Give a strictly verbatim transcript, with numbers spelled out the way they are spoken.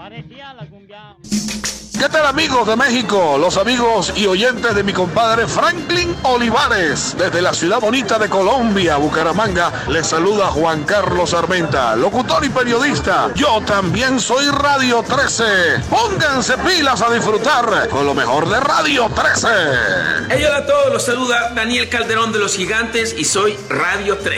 Parecía la cumbia. ¿Qué tal, amigos de México? Los amigos y oyentes de mi compadre Franklin Olivares. Desde la ciudad bonita de Colombia, Bucaramanga, les saluda Juan Carlos Armenta, locutor y periodista. Yo también soy Radio trece. Pónganse pilas a disfrutar con lo mejor de Radio trece. Hey, hola a todos, los saluda Daniel Calderón de Los Gigantes y soy Radio trece.